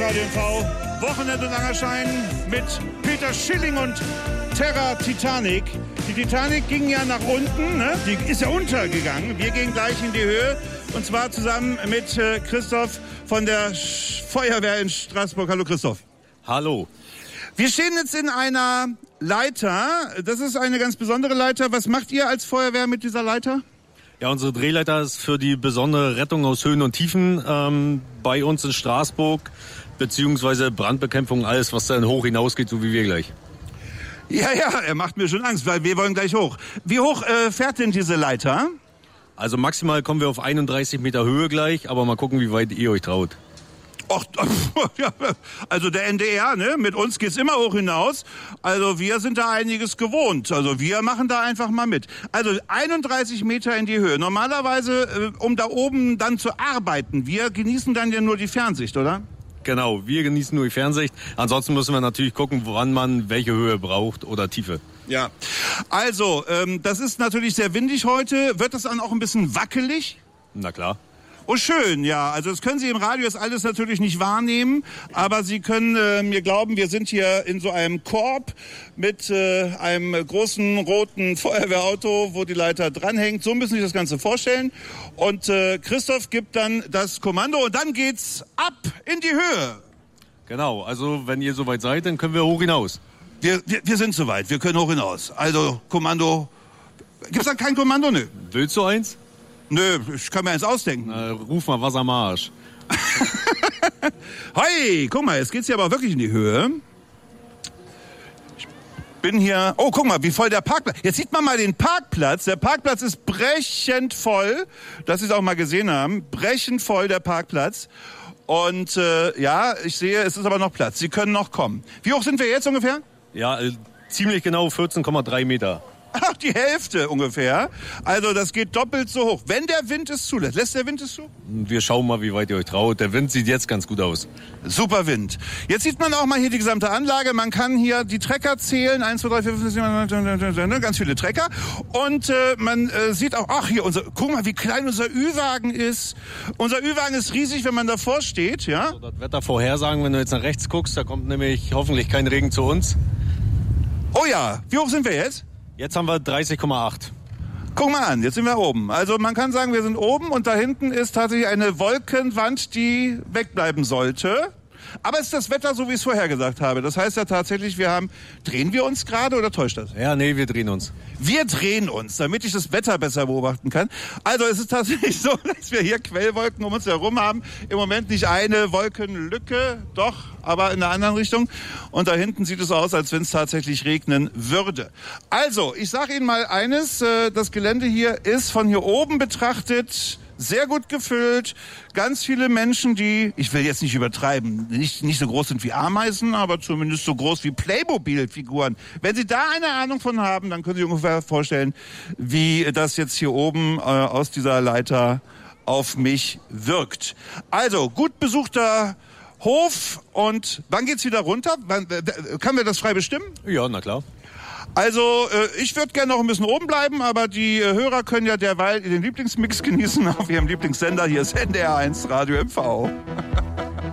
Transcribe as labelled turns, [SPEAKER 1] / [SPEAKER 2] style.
[SPEAKER 1] Radio MV. Wochenende Langerschein mit Peter Schilling und Terra Titanic. Die Titanic ging ja nach unten, ne? Die ist ja untergegangen. Wir gehen gleich in die Höhe. Und zwar zusammen mit Christoph von der Feuerwehr in Straßburg. Hallo Christoph.
[SPEAKER 2] Hallo.
[SPEAKER 1] Wir stehen jetzt in einer Leiter. Das ist eine ganz besondere Leiter. Was macht ihr als Feuerwehr mit dieser Leiter?
[SPEAKER 2] Ja, unsere Drehleiter ist für die besondere Rettung aus Höhen und Tiefen bei uns in Straßburg, beziehungsweise Brandbekämpfung, alles, was dann hoch hinausgeht, so wie wir gleich.
[SPEAKER 1] Ja, er macht mir schon Angst, weil wir wollen gleich hoch. Wie hoch fährt denn diese Leiter?
[SPEAKER 2] Also maximal kommen wir auf 31 Meter Höhe gleich, aber mal gucken, wie weit ihr euch traut.
[SPEAKER 1] Och, ja, also der NDR, ne? Mit uns geht's immer hoch hinaus. Also wir sind da einiges gewohnt. Also wir machen da einfach mal mit. Also 31 Meter in die Höhe. Normalerweise, um da oben dann zu arbeiten, wir genießen dann ja nur die Fernsicht, oder?
[SPEAKER 2] Genau, wir genießen nur die Fernsicht. Ansonsten müssen wir natürlich gucken, woran man welche Höhe braucht oder Tiefe.
[SPEAKER 1] Ja, also das ist natürlich sehr windig heute. Wird das dann auch ein bisschen wackelig?
[SPEAKER 2] Na klar.
[SPEAKER 1] Oh schön, ja. Also das können Sie im Radio jetzt alles natürlich nicht wahrnehmen, aber Sie können mir glauben, wir sind hier in so einem Korb mit einem großen roten Feuerwehrauto, wo die Leiter dranhängt. So müssen Sie sich das Ganze vorstellen. Und Christoph gibt dann das Kommando und dann geht's ab in die Höhe.
[SPEAKER 2] Genau, also wenn ihr soweit seid, dann können wir hoch hinaus.
[SPEAKER 1] Wir sind soweit, wir können hoch hinaus. Also Kommando. Gibt's da kein Kommando? Nö.
[SPEAKER 2] Willst du eins?
[SPEAKER 1] Nö, ich kann mir eins ausdenken.
[SPEAKER 2] Ruf mal Wassermarsch.
[SPEAKER 1] Hey, guck mal, jetzt geht's hier aber wirklich in die Höhe. Ich bin hier... Oh, guck mal, wie voll der Parkplatz... Jetzt sieht man mal den Parkplatz. Der Parkplatz ist brechend voll. Dass Sie es auch mal gesehen haben. Brechend voll, der Parkplatz. Und ja, ich sehe, es ist aber noch Platz. Sie können noch kommen. Wie hoch sind wir jetzt ungefähr?
[SPEAKER 2] Ja, ziemlich genau 14,3 Meter.
[SPEAKER 1] Ach, die Hälfte ungefähr. Also das geht doppelt so hoch. Wenn der Wind es zulässt. Lässt der Wind es zu?
[SPEAKER 2] Wir schauen mal, wie weit ihr euch traut. Der Wind sieht jetzt ganz gut aus.
[SPEAKER 1] Super Wind. Jetzt sieht man auch mal hier die gesamte Anlage. Man kann hier die Trecker zählen. 1, 2, 3, 4, 5, 6, 7, ganz viele Trecker. Und man sieht auch, ach hier, guck mal, wie klein unser Ü-Wagen ist. Unser Ü-Wagen ist riesig, wenn man davor steht. Ja?
[SPEAKER 2] Also das Wetter vorhersagen, wenn du jetzt nach rechts guckst, da kommt nämlich hoffentlich kein Regen zu uns.
[SPEAKER 1] Oh ja, wie hoch sind wir jetzt?
[SPEAKER 2] Jetzt haben wir 30,8.
[SPEAKER 1] Guck mal an, jetzt sind wir oben. Also man kann sagen, wir sind oben und da hinten ist tatsächlich eine Wolkenwand, die wegbleiben sollte. Aber es ist das Wetter, so wie ich es vorher gesagt habe. Das heißt ja tatsächlich, drehen wir uns gerade oder täuscht das?
[SPEAKER 2] Ja, nee, wir drehen uns.
[SPEAKER 1] Wir drehen uns, damit ich das Wetter besser beobachten kann. Also es ist tatsächlich so, dass wir hier Quellwolken um uns herum haben. Im Moment nicht eine Wolkenlücke, doch, aber in der anderen Richtung. Und da hinten sieht es aus, als wenn es tatsächlich regnen würde. Also, ich sage Ihnen mal eines, das Gelände hier ist von hier oben betrachtet sehr gut gefüllt, ganz viele Menschen, die, ich will jetzt nicht übertreiben, nicht so groß sind wie Ameisen, aber zumindest so groß wie Playmobil-Figuren. Wenn Sie da eine Ahnung von haben, dann können Sie sich ungefähr vorstellen, wie das jetzt hier oben aus dieser Leiter auf mich wirkt. Also, gut besuchter Hof und wann geht's wieder runter? Können wir das frei bestimmen?
[SPEAKER 2] Ja, na klar.
[SPEAKER 1] Also, ich würde gerne noch ein bisschen oben bleiben, aber die Hörer können ja derweil den Lieblingsmix genießen auf ihrem Lieblingssender. Hier ist NDR 1 Radio MV.